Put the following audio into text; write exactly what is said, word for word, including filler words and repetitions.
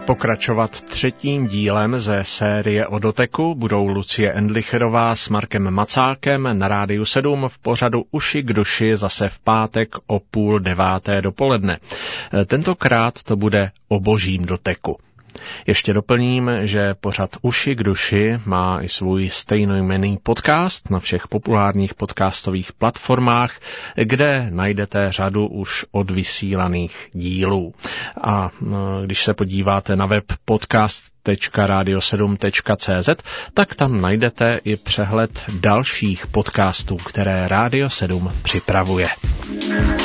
Pokračovat třetím dílem ze série o doteku budou Lucie Endlicherová s Markem Macákem na Rádiu sedm v pořadu Uši k duši zase v pátek o půl deváté dopoledne. Tentokrát to bude o božím doteku. Ještě doplním, že pořad Uši k duši má i svůj stejnojmenný podcast na všech populárních podcastových platformách, kde najdete řadu už odvysílaných dílů. A když se podíváte na web podcast tečka radio sedm tečka cé zet, tak tam najdete i přehled dalších podcastů, které Rádio sedm připravuje.